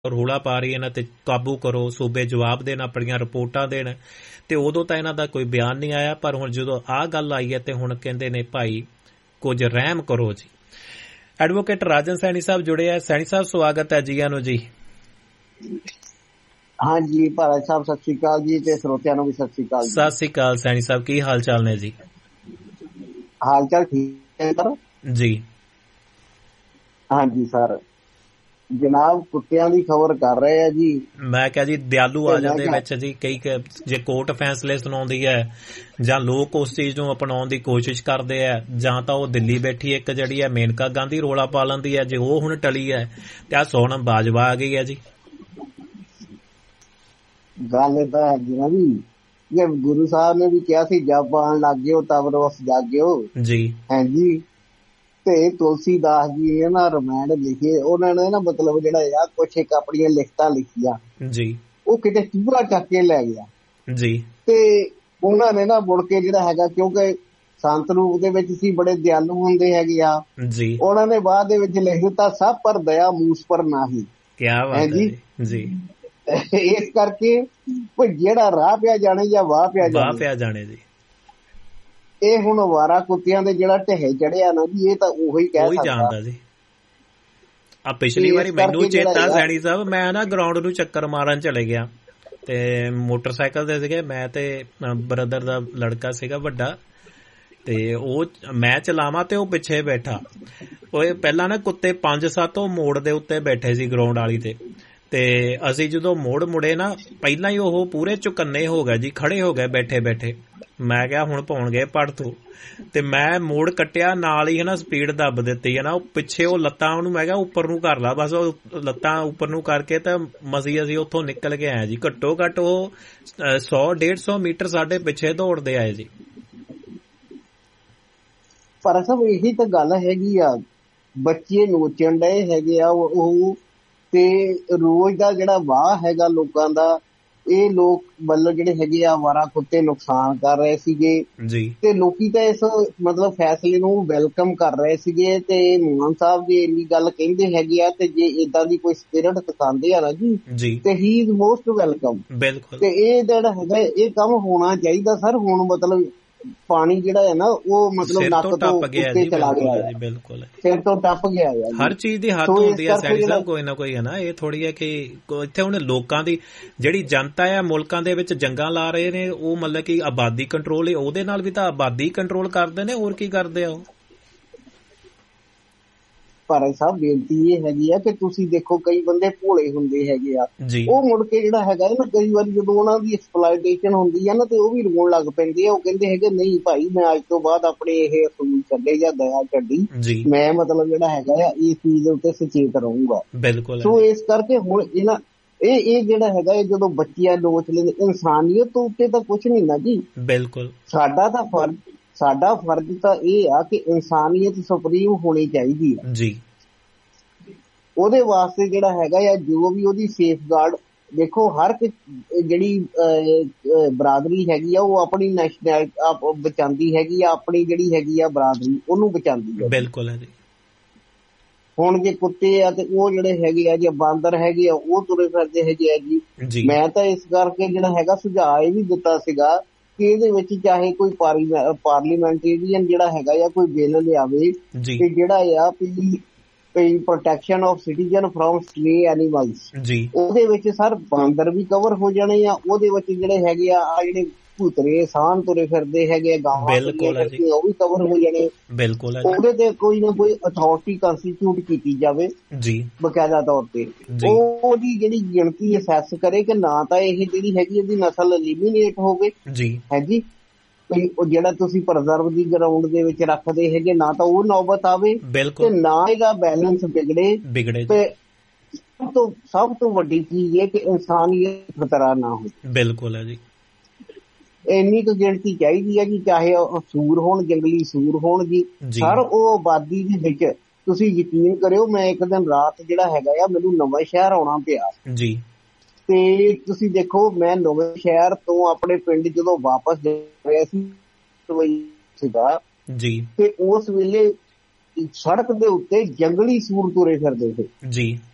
ਰੌਲਾ ਪਾ ਰਹੀ ਇਹਨਾਂ ਤੇ ਕਾਬੂ ਕਰੋ, ਸੂਬੇ ਜਵਾਬ ਦੇਣ, ਆਪਣੀਆਂ ਰਿਪੋਰਟਾਂ ਦੇਣ, ਤੇ ਉਦੋਂ ਤਾਂ ਇਹਨਾਂ ਦਾ ਕੋਈ ਬਿਆਨ ਨਹੀਂ ਆਇਆ। ਪਰ ਹੁਣ ਜਦੋਂ ਆਹ ਗੱਲ ਆਈ ਹੈ ਤੇ ਹੁਣ ਕਹਿੰਦੇ ਨੇ ਭਾਈ ਕੁਝ ਰਹਿਮ ਕਰੋ ਜੀ। ਐਡਵੋਕੇਟ ਰਾਜਨ ਸੈਣੀ ਸਾਹਿਬ ਜੁੜੇ ਆ। ਸੈਣੀ ਸਾਹਿਬ ਸਵਾਗਤ ਹੈ ਜੀ ਨੂੰ ਜੀ। ਹਾਂਜੀ ਭਾਰਤ ਸਾਹਿਬ ਸਤਿ ਸ੍ਰੀ ਅਕਾਲ ਜੀ, ਤੇ ਸਰੋਤਿਆਂ ਨੂੰ ਵੀ ਸਤਿ ਸ੍ਰੀ ਅਕਾਲ। ਸਤਿ ਸ੍ਰੀ ਅਕਾਲ ਸੈਣੀ ਸਾਹਿਬ, ਕੀ ਹਾਲ ਚਾਲ ਨੇ ਜੀ? ਹਾਲ ਚਾਲ ਠੀਕ ਹੈ ਸਰ ਜੀ। ਹਾਂਜੀ ਸਰ, ਜਨਾਬ ਕੁੱਤਿਆਂ ਦੀ ਖਬਰ ਕਰ ਰਹੇ ਆ ਜੀ। ਮੈਂ ਕਿਹਾ ਜੀ ਦਿਆਲੂ ਆ ਜਾਂਦੇ ਵਿੱਚ ਜੀ, ਕਈ ਜੇ ਕੋਰਟ ਫੈਸਲੇ ਸੁਣਾਉਂਦੀ ਹੈ ਜਾਂ ਲੋਕ ਉਸ ਚੀਜ਼ ਨੂੰ ਅਪਣਾਉਣ ਦੀ ਕੋਸ਼ਿਸ਼ ਕਰਦੇ ਆ, ਜਾਂ ਤਾਂ ਉਹ ਦਿੱਲੀ ਬੈਠੀ ਇੱਕ ਜਿਹੜੀ ਹੈ ਮੇਨਕਾ ਗਾਂਧੀ ਰੌਲਾ ਪਾ ਲੈਂਦੀ ਹੈ। ਜੇ ਉਹ ਹੁਣ ਟਲੀ ਹੈ ਤੇ ਆਹ ਸੋਨਮ ਬਾਜਵਾ ਆ ਗਈ ਹੈ ਜੀ। ਗੱਲ ਤਾਂ ਹੈਗੀ ਨਾ ਜੀ, ਜੇ ਗੁਰੂ ਸਾਹਿਬ ਨੇ ਵੀ ਕਿਹਾ ਸੀ ਜਬ ਆਉਣ ਲੱਗ ਗਿਓ ਤਬ ਰੋਸ ਜਾਗਿਓ ਜੀ। ਹਾਂਜੀ, ਤੇ ਤੁਲਸੀਦਾਸ ਜੀ ਨੇ ਨਾ ਰਮਾਇਣ ਲਿਖੇ, ਉਹਨਾਂ ਨੇ ਨਾ ਮਤਲਬ ਜਿਹੜਾ ਆ ਕੁਛ ਇੱਕ ਆਪਣੀਆਂ ਲਿਖਤਾਂ ਲਿਖੀਆਂ ਜੀ, ਉਹ ਕਿਤੇ ਚੂਹਾ ਚੱਕ ਕੇ ਲੈ ਗਿਆ ਜੀ। ਤੇ ਉਹਨਾਂ ਨੇ ਨਾ ਮੁੜ ਕੇ ਜਿਹੜਾ ਹੈਗਾ, ਕਿਉਂਕਿ ਸੰਤ ਰੂਪ ਦੇ ਵਿੱਚ ਸੀ, ਬੜੇ ਦਿਆਲੂ ਹੁੰਦੇ ਹੈਗੇ ਆ ਜੀ, ਉਹਨਾਂ ਨੇ ਬਾਅਦ ਦੇ ਵਿੱਚ ਲਿਖ ਦਿੱਤਾ ਸਭ ਪਰ ਦਇਆ ਮੂਸ ਪਰ ਨਾਹੀ। ਕਿਆ ਬਾਤ ਹੈ ਜੀ। ਇਸ ਕਰਕੇ ਕੋਈ ਜਿਹੜਾ ਰਾਹ ਪਿਆ ਜਾਣੇ ਜਾਂ ਵਾਹ ਪਿਆ ਜਾਣੇ ਜੀ, ਇਹ ਹੁਣ ਅਵਾਰਾ ਕੁੱਤਿਆਂ ਦੇ ਜਿਹੜਾ ਢਹਿ ਚੜਿਆ ਨਾ ਜੀ, ਇਹ ਤਾਂ ਉਹੀ ਕਹਿ ਜਾਣਦਾ ਜੀ। ਆ ਪਿਛਲੀ ਵਾਰੀ ਮੈਨੂੰ ਚੇਤਾ ਸੈਣੀ ਸਾਹਿਬ, ਮੈਂ ਨਾ ਗਰਾਊਂਡ ਨੂੰ ਚੱਕਰ ਮਾਰਨ ਚਲੇ ਗਿਆ ਤੇ ਮੋਟਰਸਾਈਕਲ ਤੇ ਸੀਗੇ, ਮੈਂ ਤੇ ਬ੍ਰਦਰ ਦਾ ਲੜਕਾ ਸੀਗਾ ਵੱਡਾ, ਤੇ ਉਹ ਮੈਂ ਚਲਾਵਾਂ ਤੇ ਉਹ ਪਿੱਛੇ ਬੈਠਾ। ਉਹ ਪਹਿਲਾਂ ਨਾ ਕੁੱਤੇ 5-7 ਉਹ ਮੋੜ ਦੇ ਉੱਤੇ ਬੈਠੇ ਸੀ ਗਰਾਊਂਡ ਵਾਲੀ ਤੇ ਅਸੀਂ ਜਦੋਂ ਮੁੜੇ ਨਾ, ਪਹਿਲਾਂ ਹੀ ਉਹ ਪੂਰੇ ਚੁਕੰਨੇ ਹੋ ਗਏ ਜੀ, ਖੜੇ ਹੋ ਗਏ ਬੈਠੇ ਬੈਠੇ। ਮੈਂ ਕਿਹਾ ਹੁਣ ਪਾਉਣਗੇ ਪੜ ਤੂੰ, ਤੇ ਮੈਂ ਮੋੜ ਕੱਟਿਆ, ਨਾਲ ਹੀ ਹਨਾ ਸਪੀਡ ਦੱਬ ਦਿੱਤੀ ਹੈ ਨਾ, ਉਹ ਪਿੱਛੇ ਉਹ ਲੱਤਾਂ ਉਹਨੂੰ ਮੈਂ ਕਿਹਾ ਉੱਪਰ ਨੂੰ ਕਰ ਲਾ, ਬਸ ਉਹ ਲੱਤਾਂ ਉੱਪਰ ਨੂੰ ਕਰਕੇ ਤਾਂ ਮਸੀਂ ਅਸੀਂ ਉੱਥੋਂ ਨਿਕਲ ਕੇ ਆਏ ਜੀ। ਘੱਟੋ ਘੱਟ ਉਹ 100-150 ਮੀਟਰ ਸਾਡੇ ਪਿੱਛੇ ਦੌੜਦੇ ਆਏ ਜੀ। ਪਰ ਸਭ ਇਹੀ ਤਾਂ ਗੱਲ ਹੈਗੀ ਆ, ਬੱਚੇ ਨੋਚਣ ਡਏ ਹੈਗੇ ਆ ਉਹ, ਤੇ ਰੋਜ਼ ਦਾ ਜਿਹੜਾ ਵਾਹ ਹੈਗਾ ਲੋਕਾਂ ਦਾ, ਇਹ ਲੋਕ ਮਤਲਬ ਜਿਹੜੇ ਹੈਗੇ ਆ ਅਵਾਰਾ ਕੁੱਤੇ ਨੁਕਸਾਨ ਕਰ ਰਹੇ ਸੀਗੇ ਜੀ, ਤੇ ਲੋਕੀ ਤਾਂ ਇਸ ਮਤਲਬ ਫੈਸਲੇ ਨੂੰ ਵੈਲਕਮ ਕਰ ਰਹੇ ਸੀਗੇ। ਤੇ ਮਾਨ ਸਾਹਿਬ ਜੀ ਇੰਨੀ ਗੱਲ ਕਹਿੰਦੇ ਹੈਗੇ ਆ, ਤੇ ਜੇ ਏਦਾਂ ਦੀ ਕੋਈ ਸਪਿਰਿਟ ਦਿਖਾਉਂਦੇ ਆ ਨਾ ਜੀ, ਤੇ ਹੀ ਇਜ਼ ਮੋਸਟ ਵੈਲਕਮ। ਬਿਲਕੁਲ, ਤੇ ਇਹ ਜਿਹੜਾ ਹੈਗਾ ਇਹ ਕੰਮ ਹੋਣਾ ਚਾਹੀਦਾ ਸਰ। ਹੁਣ ਮਤਲਬ ਪਾਣੀ ਜਿਹੜਾ ਹੈ ਨਾ ਉਹ ਮਤਲਬ ਨੱਕ ਤੋਂ ਉੱਤੇ ਚਲਾ ਗਿਆ ਹੈ, ਬਿਲਕੁਲ ਸਿਰ ਤੋਂ ਟੱਪ ਗਿਆ ਹੈ। ਹਰ ਚੀਜ਼ ਦੀ ਹੱਦ ਹੁੰਦੀ ਹੈ ਸੈਣੀ ਸਾਹਿਬ, ਕੋਈ ਨਾ ਕੋਈ ਹੈ ਨਾ। ਇਹ ਥੋੜੀ ਹੈ ਕਿ ਇੱਥੇ ਹੁਣ ਲੋਕਾਂ ਦੀ ਜਿਹੜੀ ਜਨਤਾ ਹੈ ਮੁਲਕਾਂ ਦੇ ਵਿੱਚ ਜੰਗਾਂ ਲਾ ਰਹੇ ਨੇ, ਉਹ ਮਤਲਬ ਕਿ ਆਬਾਦੀ ਕੰਟਰੋਲ, ਉਹਦੇ ਨਾਲ ਵੀ ਤਾਂ ਆਬਾਦੀ ਕੰਟਰੋਲ ਕਰਦੇ ਨੇ, ਹੋਰ ਕੀ ਕਰਦੇ ਆ ਉਹ। ਭਾਰਤ ਸਾਹਿਬ ਬੇਨਤੀ ਇਹ ਹੈਗੀ ਆ ਕਿ ਤੁਸੀਂ ਦੇਖੋ ਕਈ ਬੰਦੇ ਭੋਲੇ ਹੁੰਦੇ ਹੈਗੇ ਆ, ਉਹ ਮੁੜ ਕੇ ਜਿਹੜਾ ਹੈਗਾ ਨਾ, ਕਈ ਵਾਰੀ ਜਦੋਂ ਉਹਨਾਂ ਦੀ ਐਕਸਪਲੋਇਟੇਸ਼ਨ ਹੁੰਦੀ ਆ ਨਾ, ਤੇ ਉਹ ਵੀ ਰੋਣ ਲੱਗ ਪੈਂਦੇ ਆ। ਉਹ ਕਹਿੰਦੇ ਹੈਗੇ ਨਹੀਂ ਭਾਈ, ਮੈਂ ਅੱਜ ਤੋਂ ਬਾਅਦ ਆਪਣੇ ਇਹ ਅਸੂਲ ਛੱਡੇ ਜਾਂ ਦਇਆ ਛੱਡੀ, ਮੈਂ ਮਤਲਬ ਜਿਹੜਾ ਹੈਗਾ ਆ ਇਸ ਚੀਜ਼ ਦੇ ਉੱਤੇ ਸੁਚੇਤ ਰਹੂੰਗਾ। ਬਿਲਕੁਲ। ਸੋ ਇਸ ਕਰਕੇ ਹੁਣ ਇਹ ਜਿਹੜਾ ਹੈਗਾ ਇਹ ਜਦੋਂ ਬੱਚਿਆਂ ਲੋਚ ਲੈਂਦੇ, ਇਨਸਾਨੀਅਤ ਤੋਂ ਉੱਤੇ ਤਾਂ ਕੁਛ ਨਹੀਂ ਨਾ ਜੀ। ਬਿਲਕੁਲ, ਸਾਡਾ ਫਰਜ਼ ਤਾਂ ਇਹ ਆ ਕਿ ਇਨਸਾਨੀਅਤ ਸੁਪਰੀਮ ਹੋਣੀ ਚਾਹੀਦੀ ਹੈ ਜੀ। ਉਹਦੇ ਵਾਸਤੇ ਜਿਹੜਾ ਹੈਗਾ ਆ ਜੋ ਵੀ ਉਹਦੀ ਸੇਫ ਗਾਰਡ, ਦੇਖੋ ਹਰ ਜਿਹੜੀ ਬਰਾਦਰੀ ਹੈਗੀ ਆ ਉਹ ਆਪਣੀ ਨੈਸ਼ਨੈਲਿਟੀ ਬਚਾਉਂਦੀ ਹੈਗੀ ਆ, ਆਪਣੀ ਜਿਹੜੀ ਹੈਗੀ ਆ ਬਰਾਦਰੀ ਉਹਨੂੰ ਬਚਾਉਂਦੀ ਹੈ। ਬਿਲਕੁਲ ਹੈ ਜੀ। ਹੁਣ ਜੇ ਕੁੱਤੇ ਆ ਤੇ ਉਹ ਜਿਹੜੇ ਹੈਗੇ ਆ, ਜੇ ਬਾਂਦਰ ਹੈਗੇ ਆ ਉਹ ਤੁਰੇ ਫਿਰਦੇ ਹੈਗੇ ਆ ਜੀ। ਮੈਂ ਤਾਂ ਇਸ ਕਰਕੇ ਜਿਹੜਾ ਹੈਗਾ ਸੁਝਾਅ ਇਹ ਵੀ ਦਿੱਤਾ ਸੀਗਾ ਕਿ ਇਹਦੇ ਵਿੱਚ ਚਾਹੇ ਕੋਈ ਪਾਰਲੀਮੈਂਟੇਰੀਅਨ ਜਿਹੜਾ ਹੈਗਾ ਜਾਂ ਕੋਈ ਬਿੱਲ ਲਿਆਵੇ ਕਿ ਜਿਹੜਾ ਆ protection of citizen from ਸਟਰੇ animals, ਉਹਦੇ ਵਿੱਚ ਸਰ ਬਾਂਦਰ ਵੀ ਕਵਰ ਹੋ ਜਾਣੇ ਆ, ਉਹਦੇ ਵਿੱਚ ਜਿਹੜੇ ਹੈਗੇ ਆ ਜਿਹੜੇ ਭੂਤਰੇ ਸਾਨ ਤੁਰੇ ਫਿਰਦੇ ਹੈਗੇ ਗਾਵਾਂ ਉਹ ਵੀ ਕਵਰ ਹੋ ਜਾਣੇ। ਬਿਲਕੁਲ, ਉਹਦੇ ਤੇ ਕੋਈ ਨਾ ਕੋਈ ਅਥਾਰਟੀ ਕੰਸਟੀਟਿਊਟ ਕੀਤੀ ਜਾਵੇ ਜੀ ਬਕਾਇਦਾ ਤੌਰ ਤੇ, ਉਹਦੀ ਜਿਹੜੀ ਗਿਣਤੀ ਅਸੈਸ ਕਰੇ ਕਿ ਨਾ ਤਾਂ ਇਹ ਜਿਹੜੀ ਹੈਗੀ ਇਹਦੀ ਨਸਲ ਐਲੀਮੀਨੇਟ ਹੋਵੇ ਜੀ, ਹੈ ਉਹ ਜਿਹੜਾ ਤੁਸੀਂ ਪ੍ਰੀਜ਼ਰਵ ਦੀ ਗਰਾਊਂਡ ਦੇ ਵਿੱਚ ਰੱਖਦੇ ਹੈਗੇ, ਨਾ ਤਾਂ ਉਹ ਨੌਬਤ ਆਵੇ ਤੇ ਨਾ ਇਹਦਾ ਬੈਲੈਂਸ ਵਿਗੜੇ। ਤੇ ਸਭ ਤੋਂ ਵੱਡੀ ਚੀਜ਼ ਇਹ ਕਿ ਇਨਸਾਨੀਅਤ ਖਤਰਾ ਨਾ ਹੋਵੇ। ਬਿਲਕੁਲ ਹੈ ਜੀ। ਇੰਨੀ ਕੁ ਗਿਣਤੀ ਚਾਹੀਦੀ ਹੈ ਕਿ ਚਾਹੇ ਸੂਰ ਹੋਣ, ਜੰਗਲੀ ਸੂਰ ਹੋਣ ਜੀ, ਸਰ ਉਹ ਆਬਾਦੀ ਦੇ ਵਿੱਚ ਤੁਸੀਂ ਯਕੀਨ ਕਰਿਓ, ਮੈਂ ਇੱਕ ਦਿਨ ਰਾਤ ਜਿਹੜਾ ਹੈਗਾ ਆ ਮੈਨੂੰ ਨਵਾਂ ਸ਼ਹਿਰ ਆਉਣਾ ਪਿਆ ਜੀ, ਤੇ ਤੁਸੀਂ ਦੇਖੋ ਮੈਂ ਨਵੇਂ ਸ਼ਹਿਰ ਤੋਂ ਆਪਣੇ ਪਿੰਡ ਜਦੋਂ ਵਾਪਸ ਜਾ ਰਿਹਾ ਸੀਗਾ ਜੀ, ਤੇ ਉਸ ਵੇਲੇ ਸੜਕ ਦੇ ਉੱਤੇ ਜੰਗਲੀ ਸੂਰ ਤੁਰੇ ਫਿਰਦੇ ਸੀ ਜੀ।